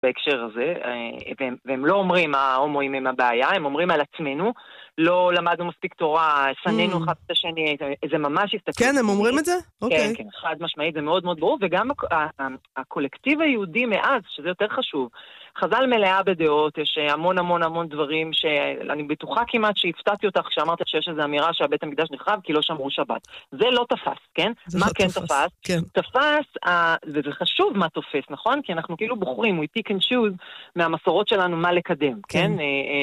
בהקשר הזה, והם לא אומרים ההומואים הם הבעיה, הם אומרים על עצמנו, לא למדנו מספיק תורה, שננו אחד את השני, זה ממש הסתכלות. כן, הם אומרים את זה? כן, כן, חד משמעית, זה מאוד מאוד ברור, וגם הקולקטיב היהודי מאז, שזה יותר חשוב, חז"ל מלאה בדעות, יש המון המון המון דברים שאני בטוחה כמעט שהפתעתי אותך כשאמרת שיש איזו אמירה שהבית המקדש נחרב כי לא שמרו שבת. זה לא תפס, כן? מה כן תפס? תפס, וזה חשוב מה תופס, נכון? כי אנחנו כאילו בוחרים, we pick and choose מהמסורות שלנו מה לקדם, כן?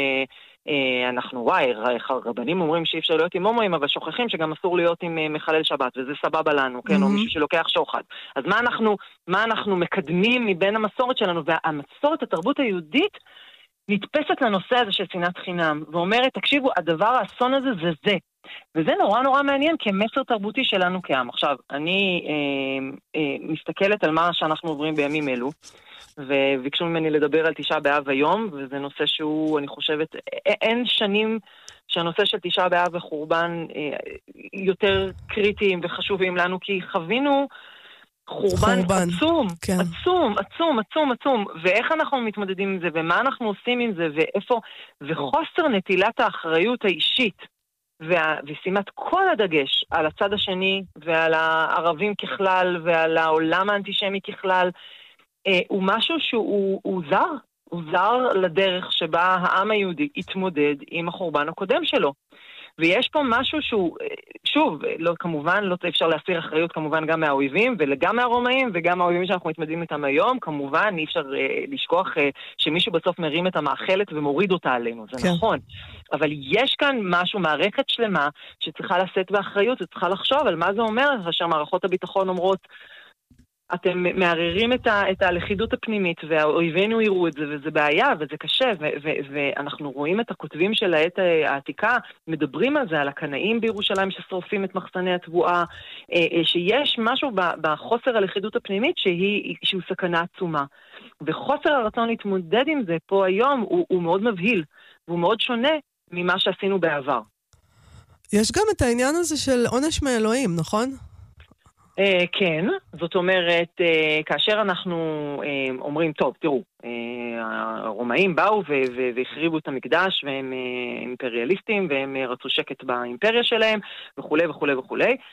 אנחנו, רבנים אומרים שאי אפשר להיות עם הומואים, אבל שוכחים שגם אסור להיות עם מחלל שבת, וזה סבבה לנו, כן? או מישהו שלוקח שוחד. אז מה אנחנו מקדמים מבין המסורת שלנו? והמסורת, התרבות היהודית, נתפסת לנושא הזה של שנאת חינם, ואומרת, תקשיבו, הדבר האסון הזה זה זה. וזה נורא נורא מעניין כמסר תרבותי שלנו כעם. עכשיו, אני מסתכלת על מה שאנחנו עוברים בימים אלו, וביקשו ממני לדבר על תשעה באב היום, וזה נושא שהוא, אני חושבת, אין שנים שהנושא של תשעה באב וחורבן יותר קריטיים וחשובים לנו, כי חווינו חורבן עצום, כן. עצום, עצום, עצום, עצום, ואיך אנחנו מתמודדים עם זה, ומה אנחנו עושים עם זה, ואיפה, וחוסר נטילת האחריות האישית, ושימת כל הדגש על הצד השני, ועל הערבים ככלל, ועל העולם האנטישמי ככלל, הוא משהו שהוא זר, הוא זר לדרך שבה העם היהודי התמודד עם החורבן הקודם שלו. ויש פה משהו שהוא, שוב, לא, כמובן, לא אפשר להסיר אחריות כמובן גם מהאויבים, וגם מהרומאים, וגם מהאויבים שאנחנו מתמודדים איתם היום, כמובן, אי אפשר לשכוח שמישהו בסוף מרים את המאכלת ומוריד אותה עלינו, זה כן. נכון. אבל יש כאן משהו, מערכת שלמה, שצריכה לשאת באחריות, וצריכה לחשוב על מה זה אומר, כאשר מערכות הביטחון אומרות, אתם מערערים את הלכידות הפנימית, והאויבינו יראו את זה, וזה בעיה, וזה קשה, ואנחנו רואים את הכותבים של העת העתיקה, מדברים על זה, על הקנאים בירושלים ששורפים את מחסני התבואה, שיש משהו בחוסר הלכידות הפנימית שהוא סכנה עצומה. וחוסר הרצון להתמודד עם זה פה היום הוא מאוד מבהיל, והוא מאוד שונה ממה שעשינו בעבר. יש גם את העניין הזה של עונש מאלוהים, נכון? כן, זאת אומרת, כאשר אנחנו אומרים, טוב, תראו, הרומאים באו והחריבו את המקדש, והם אימפריאליסטים, והם רצו שקט באימפריה שלהם, וכו' וכו' וכו'.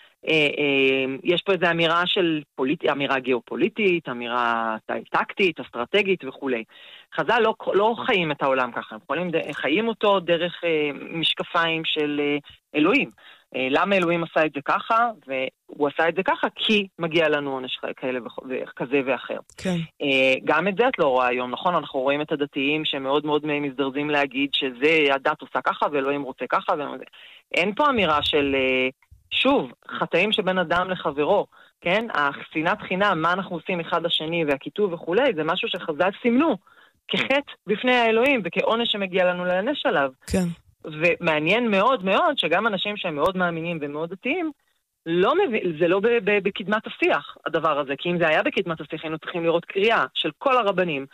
יש פה איזו אמירה אמירה גיאופוליטית, אמירה טקטית, אסטרטגית וכו'. חז"ל לא חיים את העולם ככה, הם חיים אותו דרך משקפיים של אלוהים. למה אלוהים עשה את זה ככה? והוא עשה את זה ככה כי מגיע לנו עונש כזה ואחר. כן. גם את זה את לא רואה היום, נכון? אנחנו רואים את הדתיים שמאוד מאוד מזדרזים להגיד שזה הדת עושה ככה ואלוהים רוצה ככה. אין פה אמירה של, שוב, חטאים שבין אדם לחברו, כן? השנאת חינם, מה אנחנו עושים אחד לשני והכיתוב וכו', זה משהו שחז"ל סימנו כחטא בפני האלוהים וכעונש שמגיע לנו להיענש עליו. כן. ומעניין מאוד מאוד שגם אנשים שהם מאוד מאמינים ומאוד דתיים, זה לא בקדמת השיח הדבר הזה, כי אם זה היה בקדמת השיח היינו צריכים לראות קריאה של כל הרבנים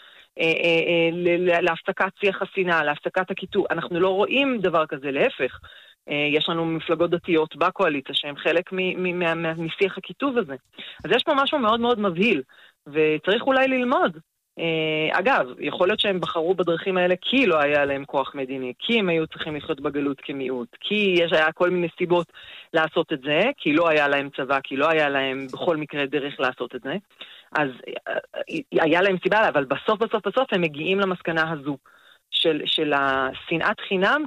להפסקת שיח השנאה, להפסקת הכיתוב. אנחנו לא רואים דבר כזה, להפך. יש לנו מפלגות דתיות בקואליציה שהם חלק משיח הכיתוב הזה. אז יש פה משהו מאוד מאוד מבהיל, וצריך אולי ללמוד. אגב, יכול להיות שהם בחרו בדרכים האלה כי לא היה להם כוח מדיני, כי הם היו צריכים לחיות בגלות כמיעוט, כי היה כל מיני סיבות לעשות את זה, כי לא היה להם צבא, כי לא היה להם בכל מקרה דרך לעשות את זה. אז היה להם סיבה, אבל בסוף הם מגיעים למסקנה הזו של השנאת חינם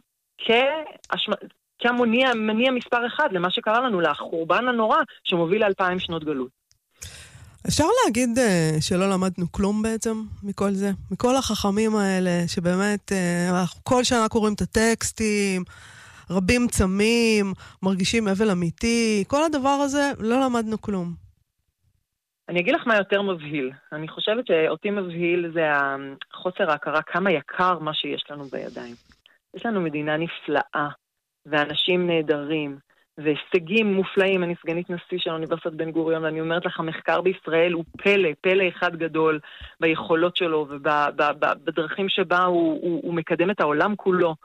כמניע מספר אחד למה שקרה לנו, לחורבן הנורא שמוביל 2000 שנות גלות. אפשר להגיד שלא למדנו כלום בעצם מכל זה? מכל החכמים האלה שבאמת כל שנה קוראים את הטקסטים, רבים צמים, מרגישים אבל אמיתי, כל הדבר הזה לא למדנו כלום. אני אגיד לך מה יותר מבהיל. אני חושבת שאותי מבהיל זה חוסר ההכרה כמה יקר מה שיש לנו בידיים. יש לנו מדינה נפלאה ואנשים נהדרים. והישגים מופלאים. אני סגנית נשיא של האוניברסיטת בן גוריון, ואני אומרת לך, המחקר בישראל הוא פלא אחד גדול ביכולות שלו ובדרכים שבה הוא מקדם את העולם כולו.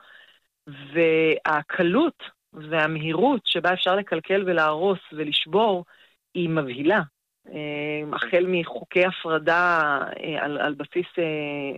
והקלות והמהירות שבה אפשר לקלקל ולהרוס ולשבור היא מבהילה. החל מחוקי הפרדה על בסיס